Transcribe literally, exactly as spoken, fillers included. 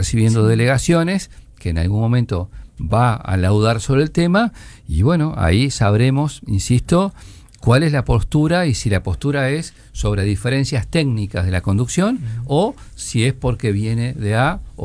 recibiendo sí. delegaciones que en algún momento va a laudar sobre el tema, y bueno, ahí sabremos, insisto, cuál es la postura y si la postura es sobre diferencias técnicas de la conducción uh-huh. o si es porque viene de A